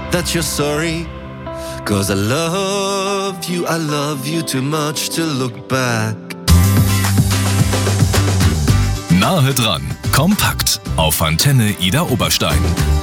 that you're sorry. 'Cause I love you too much to look back. Nahe dran, kompakt auf Antenne Ida Oberstein.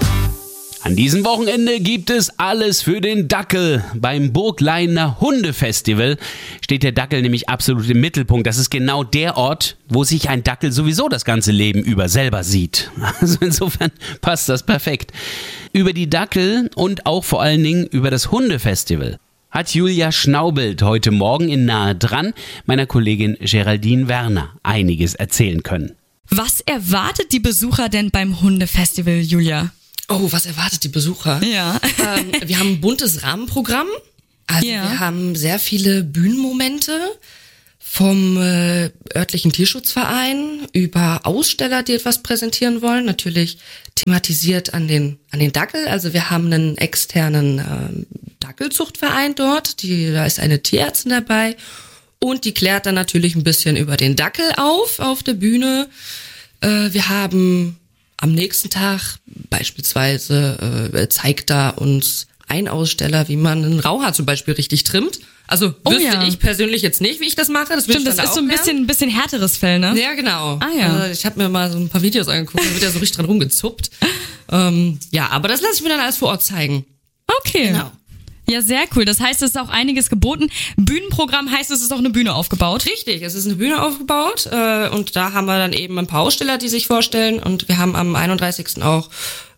An diesem Wochenende gibt es alles für den Dackel. Beim Burgleiner Hundefestival steht der Dackel nämlich absolut im Mittelpunkt. Das ist genau der Ort, wo sich ein Dackel sowieso das ganze Leben über selber sieht. Also insofern passt das perfekt. Über die Dackel und auch vor allen Dingen über das Hundefestival hat Julia Schnaubelt heute Morgen in Nahe dran meiner Kollegin Geraldine Werner einiges erzählen können. Was erwartet die Besucher denn beim Hundefestival, Julia? Oh, was erwartet die Besucher? Ja. Wir haben ein buntes Rahmenprogramm. Also wir haben sehr viele Bühnenmomente vom örtlichen Tierschutzverein über Aussteller, die etwas präsentieren wollen. Natürlich thematisiert an den Dackel. Also wir haben einen externen Dackelzuchtverein dort. Da ist eine Tierärztin dabei. Und die klärt dann natürlich ein bisschen über den Dackel auf der Bühne. Wir haben am nächsten Tag beispielsweise zeigt da uns ein Aussteller, wie man einen Rauhaar zum Beispiel richtig trimmt. Also wüsste ich persönlich jetzt nicht, wie ich das mache. Das Stimmt, das ist so ein bisschen härteres Fell, ne? Ja, genau. Ah, ja. Also ich habe mir mal so ein paar Videos angeguckt, da wird ja so richtig dran rumgezuppt. Ja, aber das lasse ich mir dann alles vor Ort zeigen. Okay. Genau. Ja, sehr cool. Das heißt, es ist auch einiges geboten. Bühnenprogramm heißt, es ist auch eine Bühne aufgebaut. Richtig, es ist eine Bühne aufgebaut und da haben wir dann eben ein paar Aussteller, die sich vorstellen und wir haben am 31. auch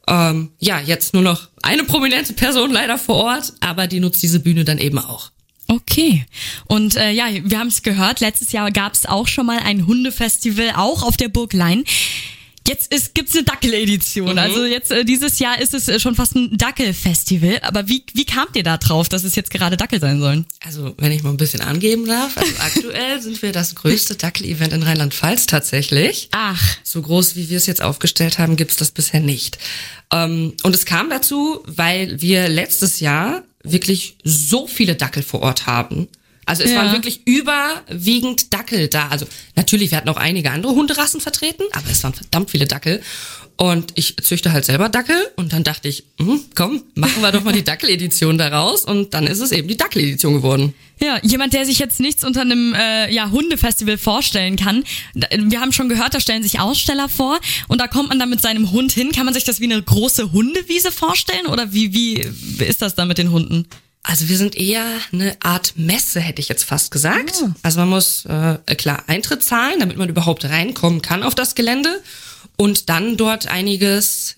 jetzt nur noch eine prominente Person leider vor Ort, aber die nutzt diese Bühne dann eben auch. Okay. Und wir haben es gehört, letztes Jahr gab es auch schon mal ein Hundefestival, auch auf der Burg Laien. Jetzt gibt's eine Dackel-Edition. Also jetzt dieses Jahr ist es schon fast ein Dackel-Festival. Aber wie kamt ihr da drauf, dass es jetzt gerade Dackel sein sollen? Also wenn ich mal ein bisschen angeben darf, also aktuell sind wir das größte Dackel-Event in Rheinland-Pfalz tatsächlich. Ach. So groß, wie wir es jetzt aufgestellt haben, gibt's das bisher nicht. Und es kam dazu, weil wir letztes Jahr wirklich so viele Dackel vor Ort haben. Also es waren wirklich überwiegend Dackel da. Also natürlich, wir hatten auch einige andere Hunderassen vertreten, aber es waren verdammt viele Dackel. Und ich züchte halt selber Dackel und dann dachte ich, komm, machen wir doch mal die Dackel-Edition daraus. Und dann ist es eben die Dackel-Edition geworden. Ja, jemand, der sich jetzt nichts unter einem Hundefestival vorstellen kann. Wir haben schon gehört, da stellen sich Aussteller vor und da kommt man dann mit seinem Hund hin. Kann man sich das wie eine große Hundewiese vorstellen oder wie ist das da mit den Hunden? Also wir sind eher eine Art Messe, hätte ich jetzt fast gesagt. Oh. Also man muss klar Eintritt zahlen, damit man überhaupt reinkommen kann auf das Gelände und dann dort einiges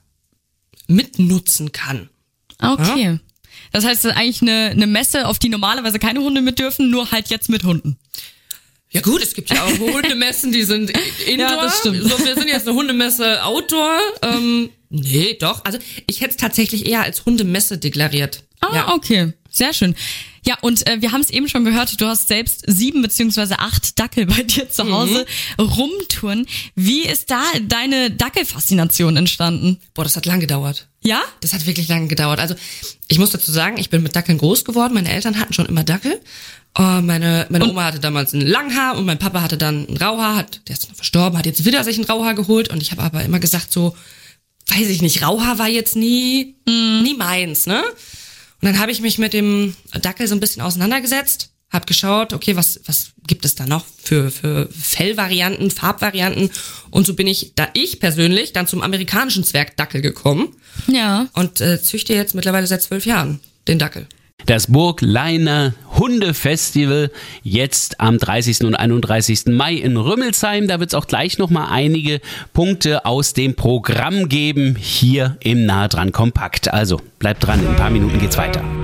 mitnutzen kann. Okay. Ja? Das heißt, es ist eigentlich eine Messe, auf die normalerweise keine Hunde mit dürfen, nur halt jetzt mit Hunden. Ja gut, es gibt ja auch Hundemessen, die sind Indoor. Ja, das stimmt. So, wir sind jetzt eine Hundemesse Outdoor. Nee, doch. Also ich hätte es tatsächlich eher als Hundemesse deklariert. Ah, ja. Okay. Sehr schön. Ja, und wir haben es eben schon gehört, du hast selbst 7 bzw. 8 Dackel bei dir zu Hause rumtouren. Wie ist da deine Dackelfaszination entstanden? Boah, das hat lang gedauert. Ja? Das hat wirklich lange gedauert. Also ich muss dazu sagen, ich bin mit Dackeln groß geworden. Meine Eltern hatten schon immer Dackel. Meine Oma hatte damals ein Langhaar und mein Papa hatte dann ein Rauhaar. Der ist verstorben, hat jetzt wieder sich ein Rauhaar geholt. Und ich habe aber immer gesagt so, weiß ich nicht, Rauhaar war jetzt nie meins, ne? Und dann habe ich mich mit dem Dackel so ein bisschen auseinandergesetzt, habe geschaut, okay, was gibt es da noch für Fellvarianten, Farbvarianten und so bin ich persönlich dann zum amerikanischen Zwergdackel gekommen. Ja. Und züchte jetzt mittlerweile seit 12 Jahren den Dackel. Das Burgleiner Hundefestival jetzt am 30. und 31. Mai in Rümmelsheim. Da wird es auch gleich nochmal einige Punkte aus dem Programm geben, hier im Nahe dran Kompakt. Also bleibt dran, in ein paar Minuten geht's weiter.